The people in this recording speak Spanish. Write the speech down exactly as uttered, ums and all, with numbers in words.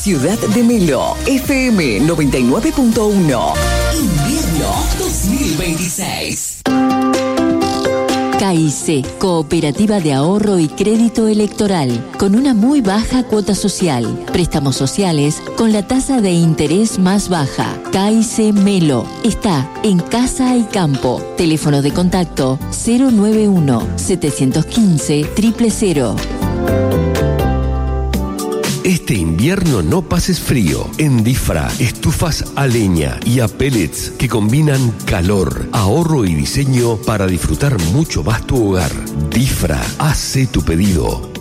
Ciudad de Melo, F M noventa y nueve punto uno. Invierno dos mil veintiséis. K I C, Cooperativa de Ahorro y Crédito Electoral, con una muy baja cuota social. Préstamos sociales con la tasa de interés más baja. K I C Melo está en Casa y Campo. Teléfono de contacto cero nueve uno, setecientos quince, cero cero cero. Este invierno no pases frío. En Difra, estufas a leña y a pellets que combinan calor, ahorro y diseño para disfrutar mucho más tu hogar. Difra, hace tu pedido